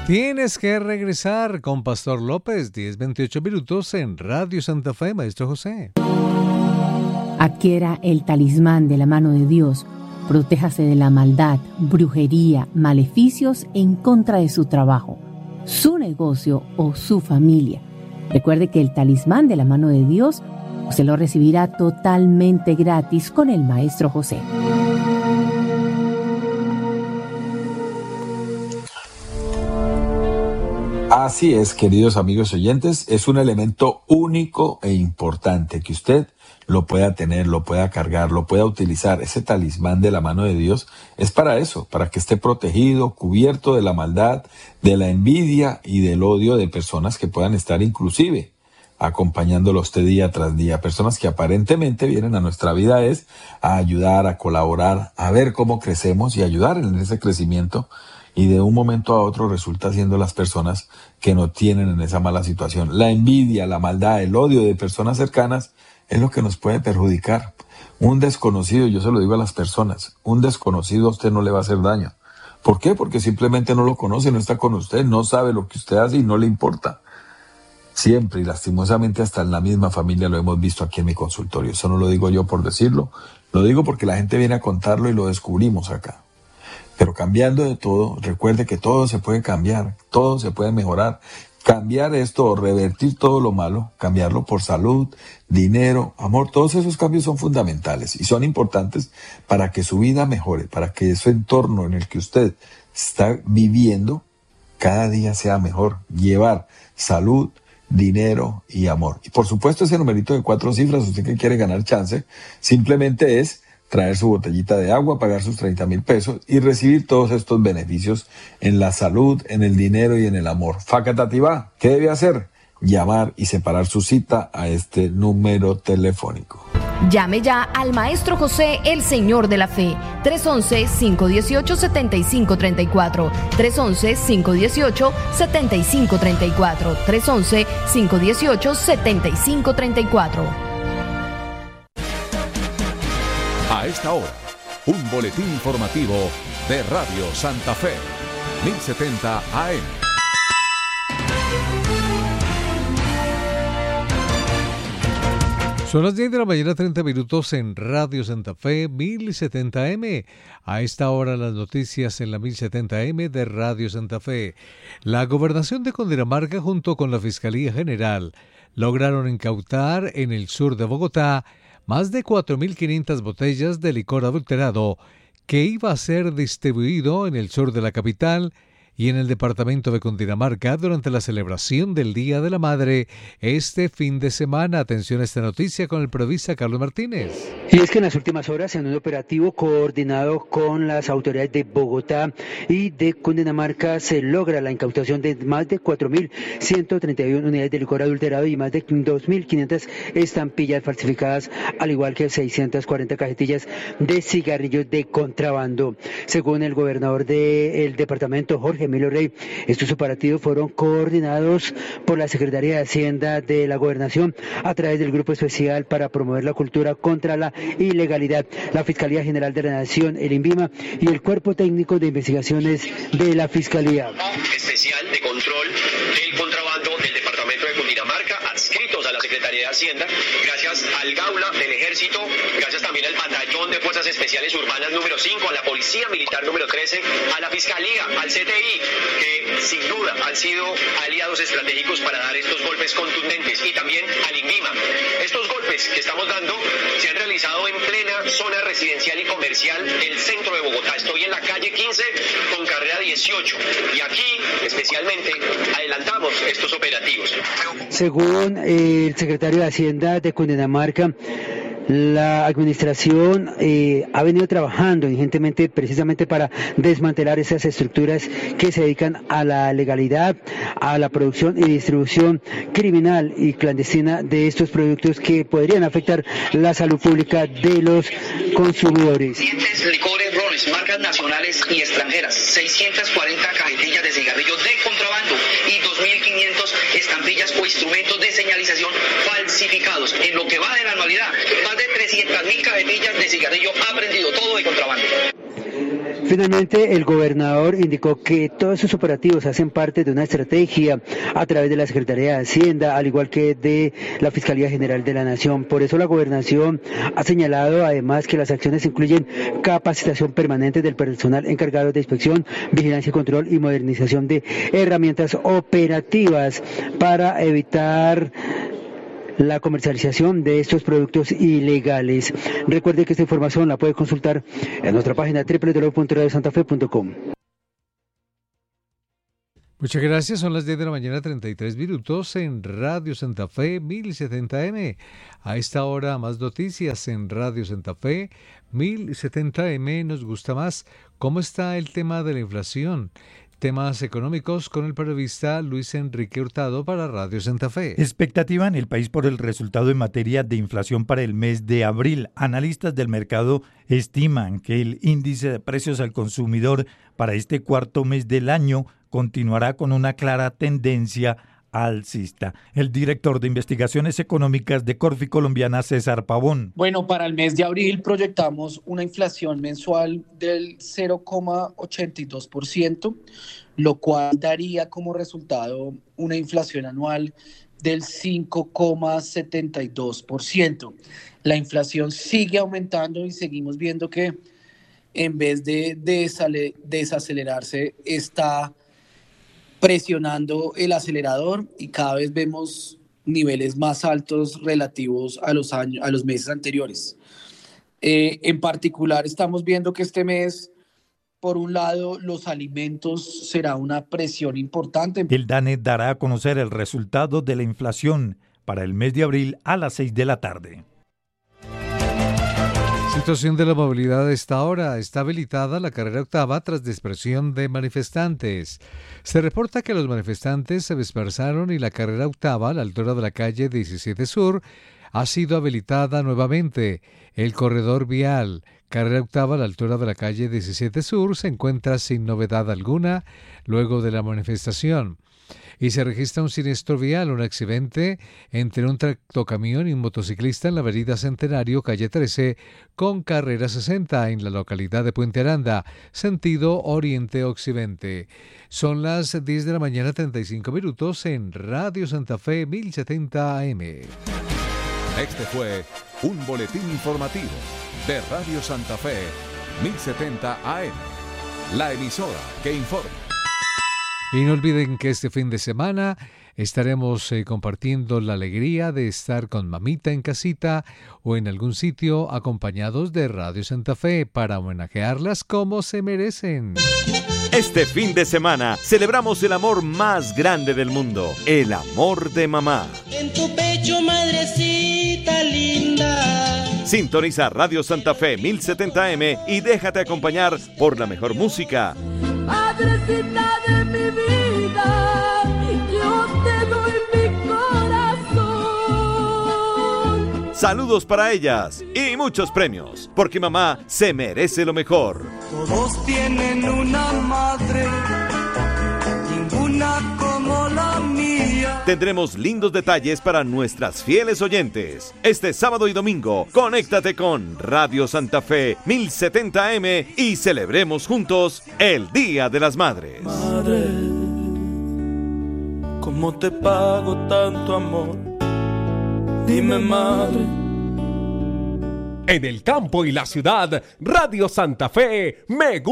Tienes que regresar con Pastor López, 10:28 minutos en Radio Santa Fe, Maestro José. Adquiera el talismán de la mano de Dios. Protéjase de la maldad, brujería, maleficios en contra de su trabajo, su negocio o su familia. Recuerde que el talismán de la mano de Dios se lo recibirá totalmente gratis con el Maestro José. Así es, queridos amigos oyentes, es un elemento único e importante que usted lo pueda tener, lo pueda cargar, lo pueda utilizar. Ese talismán de la mano de Dios es para eso, para que esté protegido, cubierto de la maldad, de la envidia y del odio de personas que puedan estar inclusive acompañándolo a usted día tras día. Personas que aparentemente vienen a nuestra vida es a ayudar, a colaborar, a ver cómo crecemos y ayudar en ese crecimiento. Y de un momento a otro resulta siendo las personas que nos tienen en esa mala situación. La envidia, la maldad, el odio de personas cercanas es lo que nos puede perjudicar. Un desconocido, yo se lo digo a las personas, un desconocido a usted no le va a hacer daño. ¿Por qué? Porque simplemente no lo conoce, no está con usted, no sabe lo que usted hace y no le importa. Siempre y lastimosamente hasta en la misma familia lo hemos visto aquí en mi consultorio. Eso no lo digo yo por decirlo, lo digo porque la gente viene a contarlo y lo descubrimos acá. Pero cambiando de todo, recuerde que todo se puede cambiar, todo se puede mejorar. Cambiar esto, revertir todo lo malo, cambiarlo por salud, dinero, amor, todos esos cambios son fundamentales y son importantes para que su vida mejore, para que ese entorno en el que usted está viviendo cada día sea mejor. Llevar salud, dinero y amor. Y por supuesto ese numerito de 4 cifras, usted que quiere ganar chance, simplemente es traer su botellita de agua, pagar sus 30,000 pesos y recibir todos estos beneficios en la salud, en el dinero y en el amor. Facatativá, ¿qué debe hacer? Llamar y separar su cita a este número telefónico. Llame ya al Maestro José, el Señor de la Fe, 311-518-7534, 311-518-7534, 311-518-7534. A esta hora, un boletín informativo de Radio Santa Fe, 1070 AM. Son las 10 de la mañana, 30 minutos en Radio Santa Fe, 1070 AM. A esta hora las noticias en la 1070 AM de Radio Santa Fe. La Gobernación de Cundinamarca junto con la Fiscalía General lograron incautar en el sur de Bogotá más de 4.500 botellas de licor adulterado que iba a ser distribuido en el sur de la capital y en el departamento de Cundinamarca durante la celebración del Día de la Madre este fin de semana. Atención a esta noticia con el periodista Carlos Martínez. Y es que en las últimas horas, en un operativo coordinado con las autoridades de Bogotá y de Cundinamarca, se logra la incautación de más de 4.131 unidades de licor adulterado y más de 2.500 estampillas falsificadas, al igual que 640 cajetillas de cigarrillos de contrabando. Según el gobernador del departamento, Jorge Emilio Rey, estos operativos fueron coordinados por la Secretaría de Hacienda de la Gobernación a través del Grupo Especial para Promover la Cultura contra la Ilegalidad, la Fiscalía General de la Nación, el INVIMA y el Cuerpo Técnico de Investigaciones de la Fiscalía. Especial de control del contrabando del departamento de Cundinamarca, adscritos a la Secretaría de Hacienda, gracias al Gaula del Ejército, gracias también al Batallón de Fuerzas Especiales Urbanas número 5, a la Policía Militar número 13, a la Fiscalía, al CTI, que sin duda han sido aliados estratégicos para dar estos golpes contundentes, y también al INVIMA. Estos golpes que estamos dando se han realizado en plena zona residencial y comercial del centro de Bogotá. Estoy en la calle 15 con carrera 18 y aquí especialmente adelantamos estos operativos. Según el secretario de Hacienda de Cundinamarca, la administración ha venido trabajando diligentemente precisamente para desmantelar esas estructuras que se dedican a la legalidad, a la producción y distribución criminal y clandestina de estos productos que podrían afectar la salud pública de los consumidores. Licores, rones, marcas nacionales y extranjeras, 640 cajetillas de cigarrillos de contrabando y 2.500 estampillas o instrumentos de señalización falsificados. En lo que va de la anualidad, más de 300.000 cajetillas de cigarrillo aprendido, todo de contrabando. Finalmente, el gobernador indicó que todos sus operativos hacen parte de una estrategia a través de la Secretaría de Hacienda, al igual que de la Fiscalía General de la Nación. Por eso la gobernación ha señalado además que las acciones incluyen capacitación permanente del personal encargado de inspección, vigilancia y control y modernización de herramientas operativas para evitar la comercialización de estos productos ilegales. Recuerde que esta información la puede consultar en nuestra página www.radiosantafe.com. Muchas gracias, son las 10 de la mañana, 33 minutos en Radio Santa Fe 1070M. A esta hora más noticias en Radio Santa Fe 1070M. Nos gusta más. ¿Cómo está el tema de la inflación? Temas económicos con el periodista Luis Enrique Hurtado para Radio Santa Fe. Expectativa en el país por el resultado en materia de inflación para el mes de abril. Analistas del mercado estiman que el índice de precios al consumidor para este cuarto mes del año continuará con una clara tendencia alcista. El director de investigaciones económicas de Corfi Colombiana, César Pavón. Bueno, para el mes de abril proyectamos una inflación mensual del 0,82%, lo cual daría como resultado una inflación anual del 5,72%. La inflación sigue aumentando y seguimos viendo que en vez de desacelerarse está presionando el acelerador y cada vez vemos niveles más altos relativos a los meses anteriores. En particular estamos viendo que este mes, por un lado, los alimentos será una presión importante. El DANE dará a conocer el resultado de la inflación para el mes de abril a las 6 de la tarde. Situación de la movilidad a esta hora. Está habilitada la carrera octava tras dispersión de manifestantes. Se reporta que los manifestantes se dispersaron y la carrera octava a la altura de la calle 17 Sur ha sido habilitada nuevamente. El corredor vial carrera octava a la altura de la calle 17 Sur se encuentra sin novedad alguna luego de la manifestación. Y se registra un siniestro vial, un accidente entre un tractocamión y un motociclista en la avenida Centenario, calle 13, con carrera 60 en la localidad de Puente Aranda, sentido oriente-occidente. Son las 10 de la mañana, 35 minutos en Radio Santa Fe 1070 AM. Este fue un boletín informativo de Radio Santa Fe 1070 AM, la emisora que informa. Y no olviden que este fin de semana estaremos compartiendo la alegría de estar con mamita en casita o en algún sitio acompañados de Radio Santa Fe para homenajearlas como se merecen. Este fin de semana celebramos el amor más grande del mundo, el amor de mamá. En tu pecho, madrecita linda. Sintoniza Radio Santa Fe 1070M y déjate acompañar por la mejor música. Madrecita de mi vida, yo te doy mi corazón. Saludos para ellas y muchos premios, porque mamá se merece lo mejor. Todos tienen una madre, ninguna como la mía. Tendremos lindos detalles para nuestras fieles oyentes. Este sábado y domingo, conéctate con Radio Santa Fe 1070M y celebremos juntos el Día de las Madres. Madre, ¿cómo te pago tanto amor? Dime, madre. En el campo y la ciudad, Radio Santa Fe me gusta.